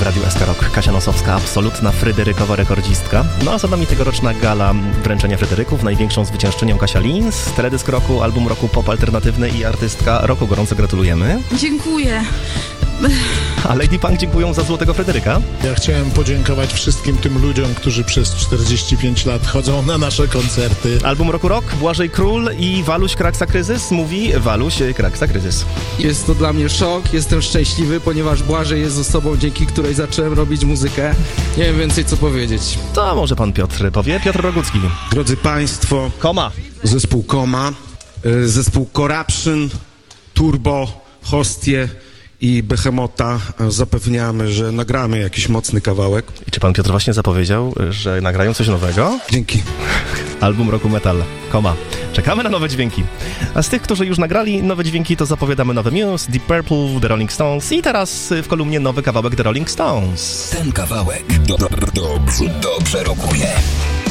w Radiu SK Rock. Kasia Nosowska, absolutna fryderykowa rekordzistka. No a za nami tegoroczna gala wręczenia Fryderyków, największą zwyciężczynią Kasia Lins, teledysk roku, album roku pop alternatywny i artystka roku. Gorąco gratulujemy. Dziękuję. A Lady Punk dziękują za Złotego Fryderyka. Ja chciałem podziękować wszystkim tym ludziom, którzy przez 45 lat chodzą na nasze koncerty. Album roku rok, Błażej Król i Waluś Kraksa Kryzys. Mówi Waluś Kraksa Kryzys. Jest to dla mnie szok, jestem szczęśliwy, ponieważ Błażej jest osobą, dzięki której zacząłem robić muzykę. Nie wiem więcej co powiedzieć. To może pan Piotr powie. Piotr Rogucki. Drodzy Państwo, Koma. zespół Koma, zespół Corruption, Turbo, Hostie i Behemota zapewniamy, że nagramy jakiś mocny kawałek. I czy pan Piotr właśnie zapowiedział, że nagrają coś nowego? Dzięki. Album roku metal. Koma. Czekamy na nowe dźwięki. A z tych, którzy już nagrali nowe dźwięki, to zapowiadamy nowe Muse, Deep Purple, The Rolling Stones i teraz w kolumnie nowy kawałek The Rolling Stones. Ten kawałek dobrze rokuje.